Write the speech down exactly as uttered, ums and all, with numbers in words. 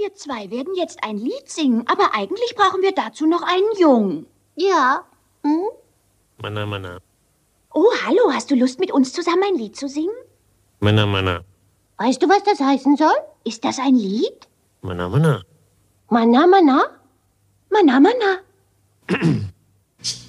Wir zwei werden jetzt ein Lied singen, aber eigentlich brauchen wir dazu noch einen Jungen. Ja. Hm? Mana, mana. Oh, hallo, hast du Lust, mit uns zusammen ein Lied zu singen? Mana, mana. Weißt du, was das heißen soll? Ist das ein Lied? Mana, mana. Mana, mana? Mana, mana.